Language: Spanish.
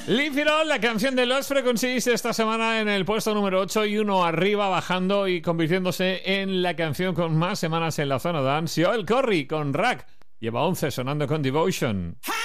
Leave It All, la canción de Lost Frequencies, esta semana en el puesto número 8 y uno arriba, bajando y convirtiéndose en la canción con más semanas en la zona dance. Joel Corry con Rack lleva 11 sonando con Devotion.